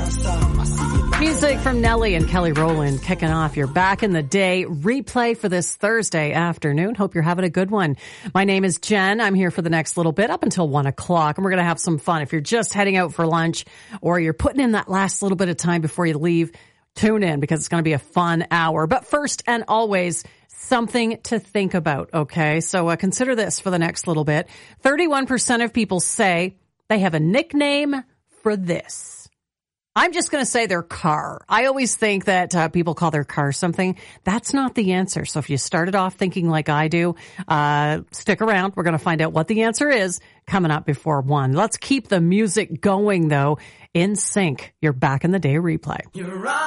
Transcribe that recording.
Music from Nelly and Kelly Rowland kicking off your Back in the Day replay for this Thursday afternoon. Hope you're having a good one. My name is Jen. I'm here for the next little bit up until 1 o'clock, and we're going to have some fun. If you're just heading out for lunch or you're putting in that last little bit of time before you leave, tune in because it's going to be a fun hour. But first and always, something to think about, okay? So consider this for the next little bit. 31% of people say they have a nickname for this. I'm just going to say their car. I always think that people call their car something. That's not the answer. So if you started off thinking like I do, stick around. We're going to find out what the answer is coming up before 1. Let's keep the music going, though. In sync, your Back in the Day replay.